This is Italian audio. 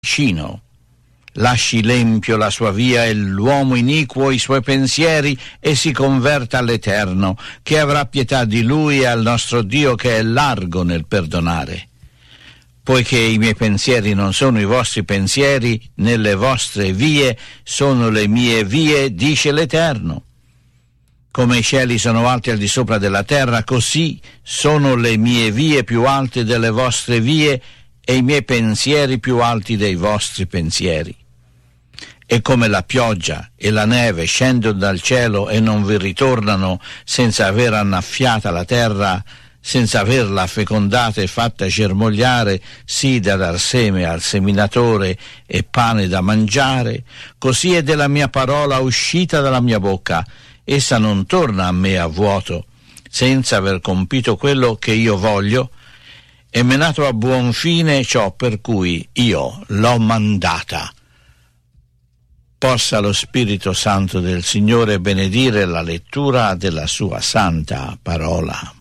vicino. Lasci l'empio la sua via e l'uomo iniquo i suoi pensieri e si converta all'Eterno, che avrà pietà di lui, e al nostro Dio, che è largo nel perdonare. Poiché i miei pensieri non sono i vostri pensieri, né le vostre vie sono le mie vie, dice l'Eterno. Come i cieli sono alti al di sopra della terra, così sono le mie vie più alte delle vostre vie e i miei pensieri più alti dei vostri pensieri. E come la pioggia e la neve scendono dal cielo e non vi ritornano senza aver annaffiata la terra, senza averla fecondata e fatta germogliare, sì da dar seme al seminatore e pane da mangiare, così è della mia parola uscita dalla mia bocca. Essa non torna a me a vuoto, senza aver compito quello che io voglio, e menato a buon fine ciò per cui io l'ho mandata. Possa lo Spirito Santo del Signore benedire la lettura della sua santa parola.